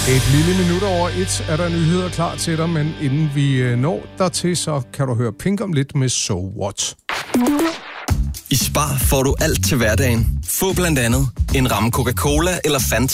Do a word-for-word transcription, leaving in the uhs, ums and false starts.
Et lille minut over et er der nyheder klar til dig, men inden vi når dertil, så kan du høre Pink om lidt med So What. I Spar får du alt til hverdagen. Få blandt andet en ramme Coca-Cola eller Fanta